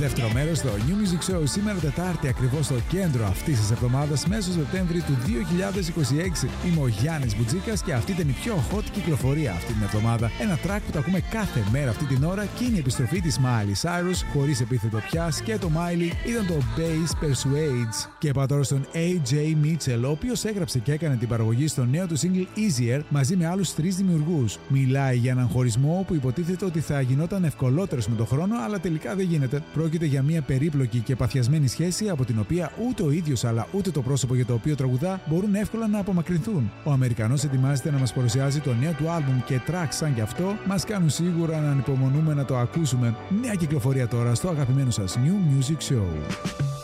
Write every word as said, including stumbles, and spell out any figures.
Δεύτερο μέρος στο New Music Show σήμερα Τετάρτη, ακριβώς στο κέντρο αυτής της εβδομάδας, μέσω Σεπτέμβρη του δύο χιλιάδες είκοσι έξι. Είμαι ο Γιάννης Μπουτζίκας και αυτή ήταν η πιο hot κυκλοφορία αυτή την εβδομάδα. Ένα track που το ακούμε κάθε μέρα αυτή την ώρα και είναι η επιστροφή της Miley Cyrus, χωρίς επίθετο πια, σκέτο Miley ήταν το Bass Persuades. Και πάω τώρα στον έι τζέι Mitchell, ο οποίος έγραψε και έκανε την παραγωγή στο νέο του single Easier μαζί με άλλους τρεις δημιουργούς. Μιλάει για έναν χωρισμό που υποτίθεται ότι θα γινόταν ευκολότερος με τον χρόνο, αλλά τελικά δεν γίνεται. Πρόκειται για μια περίπλοκη και παθιασμένη σχέση από την οποία ούτε ο ίδιος αλλά ούτε το πρόσωπο για το οποίο τραγουδά μπορούν εύκολα να απομακρυνθούν. Ο Αμερικανός ετοιμάζεται να μας παρουσιάζει το νέο του άλμπουμ και tracks σαν κι αυτό μας κάνουν σίγουρα να ανυπομονούμε να το ακούσουμε. Νέα κυκλοφορία τώρα στο αγαπημένο σας New Music Show.